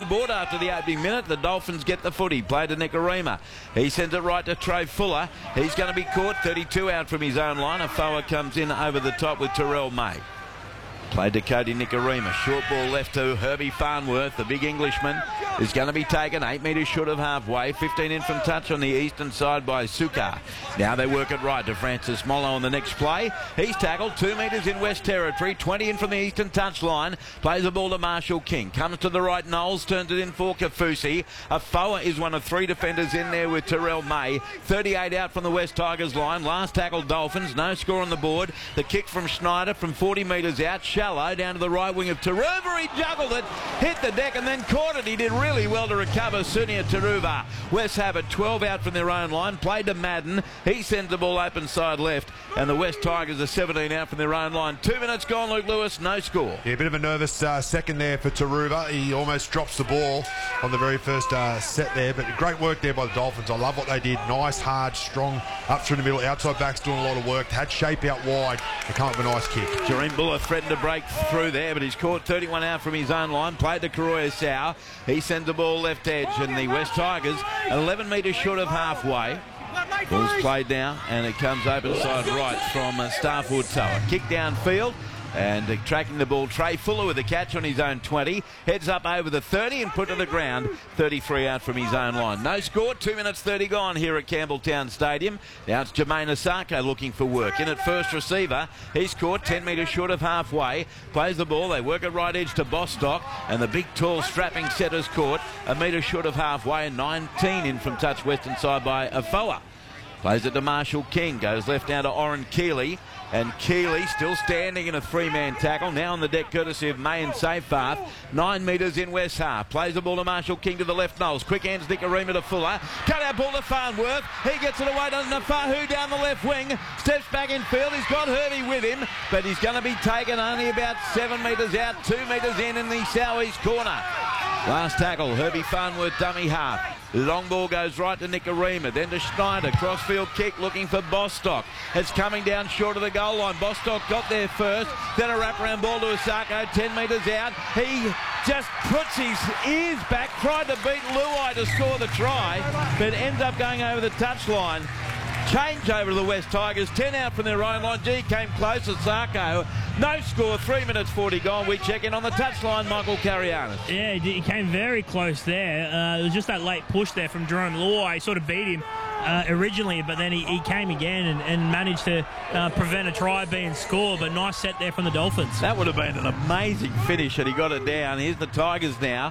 the board after the opening minute. The Dolphins get the footy. Play to Nicarima. He sends it right to Trey Fuller. He's going to be caught. 32 out from his own line. Afoa comes in over the top with Terrell May. Played to Cody Nicarima. Short ball left to Herbie Farnworth. The big Englishman is going to be taken 8 metres short of halfway. 15 in from touch on the eastern side by Sukkar. Now they work it right to Francis Mollo on the next play. He's tackled 2 metres in West Territory. 20 in from the eastern touch line. Plays the ball to Marshall King. Comes to the right. Knowles turns it in for Kafusi. Afoa is one of 3 defenders in there with Terrell May. 38 out from the West Tigers line. Last tackle Dolphins. No score on the board. The kick from Schneider from 40 metres out. Shallow down to the right wing of Taruva. He juggled it, hit the deck and then caught it. He did really well to recover. Sunia Taruva. West have it 12 out from their own line. Played to Madden. He sends the ball open side left and the West Tigers are 17 out from their own line. 2 minutes gone, Luke Lewis. No score. Yeah, a bit of a nervous second there for Taruva. He almost drops the ball on the very first set there, but great work there by the Dolphins. I love what they did. Nice, hard, strong, up through the middle. Outside backs doing a lot of work. Had shape out wide. They come up with a nice kick. Jareem Buller threatened to break through there, but he's caught 31 out from his own line. Played to Karoya Sau. He sends the ball left edge, and the West Tigers 11 metres short of halfway. Ball's played now, and it comes open side right from Starford Tower. Kick downfield. And tracking the ball, Trey Fuller with a catch on his own 20. Heads up over the 30 and put to the ground. 33 out from his own line. No score, 2 minutes 30 gone here at Campbelltown Stadium. Now it's Jermaine Asako looking for work. In at first receiver, he's caught 10 metres short of halfway. Plays the ball, they work at right edge to Bostock. And the big, tall, strapping setter's caught a metre short of halfway. And 19 in from touch western side by Afoa. Plays it to Marshall King. Goes left now to Oren Keeley. And Keeley still standing in a 3-man tackle. Now on the deck courtesy of May and Safepath. 9 metres in West half. Plays the ball to Marshall King to the left Knowles. Quick hands Nicarima to Fuller. Cut out ball to Farnworth. He gets it away to Nafahu down the left wing. Steps back in field. He's got Herbie with him. But he's going to be taken only about 7 metres out. 2 metres in the southeast corner. Last tackle, Herbie Farnworth, dummy half. Long ball goes right to Nicarima, then to Schneider. Crossfield kick looking for Bostock. It's coming down short of the goal line. Bostock got there first. Then a wraparound ball to Asako, 10 metres out. He just puts his ears back, tried to beat Luai to score the try, but ends up going over the touchline. Change over to the West Tigers, 10 out from their own line. G came close, Asako. No score, 3 minutes 40 gone. We check in on the touchline, Michael Carianis. Yeah, he came very close there. It was just that late push there from Jerome Luai. He sort of beat him originally, but then he came again and managed to prevent a try being scored. But nice set there from the Dolphins. That would have been an amazing finish had he got it down. Here's the Tigers now,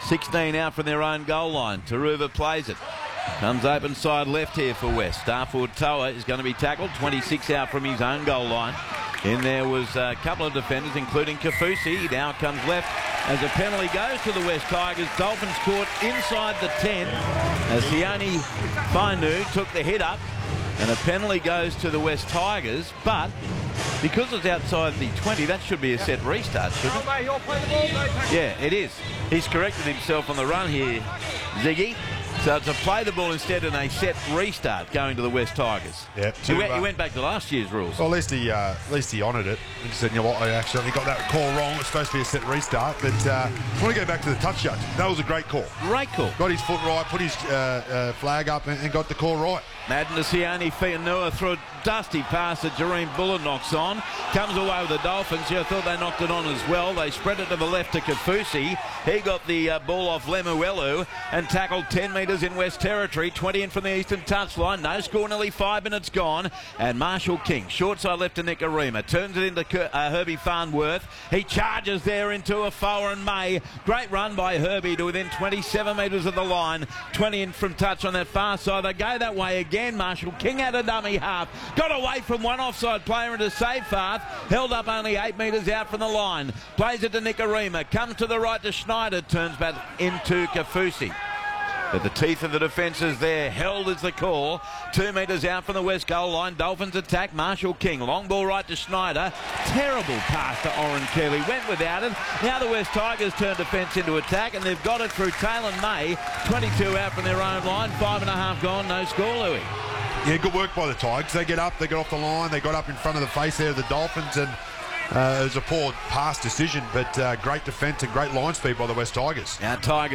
16 out from their own goal line. Taruva plays it. Comes open side left here for West. Starford Toa is going to be tackled. 26 out from his own goal line. In there was a couple of defenders, including Kafusi. Now comes left as a penalty goes to the West Tigers. Dolphins caught inside the 10 as Sione Fainu took the hit up. And a penalty goes to the West Tigers. But because it's outside the 20, that should be a set restart, shouldn't it? Yeah, it is. He's corrected himself on the run here, Ziggy. So it's a play the ball instead and a set restart going to the West Tigers. Yeah, he went back to last year's rules. Well, at least he honoured it. He said, you know what, I accidentally got that call wrong. It's supposed to be a set restart. But I want to go back to the touch judge. That was a great call. Great call. Got his foot right, put his flag up and got the call right. Madden to Sione Fainu through a dusty pass that Jareem Buller knocks on. Comes away with the Dolphins. Yeah, I thought they knocked it on as well. They spread it to the left to Kafusi. He got the ball off Lemuelu and tackled 10 metres in West Territory. 20 in from the eastern touchline. No score, nearly 5 minutes gone. And Marshall King, short side left to Nicarima. Turns it into Herbie Farnworth. He charges there into Afoa and May. Great run by Herbie to within 27 metres of the line. 20 in from touch on that far side. They go that way again. Marshall King had a dummy half. Got away from one offside player into Safepath. Held up only 8 metres out from the line. Plays it to Nicarima. Comes to the right to Schneider. Turns back into Kafusi. But the teeth of the defence is there. Held is the call. 2 metres out from the West goal line. Dolphins attack. Marshall King. Long ball right to Schneider. Terrible pass to Oren Keeley. Went without it. Now the West Tigers turn defence into attack, and they've got it through Taylor May. 22 out from their own line. 5.5 gone. No score, Louis. Yeah, good work by the Tigers. They get up. They get off the line. They got up in front of the face there of the Dolphins, and it was a poor pass decision, but great defence and great line speed by the West Tigers. Now Tigers.